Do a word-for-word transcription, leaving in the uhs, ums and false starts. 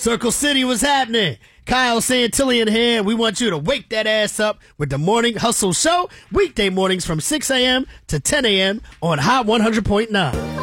Circle City, what's happening? Kyle Santillian here. We want you to wake that ass up with the Morning Hustle Show, weekday mornings from six a.m. to ten a.m. on Hot one hundred point nine.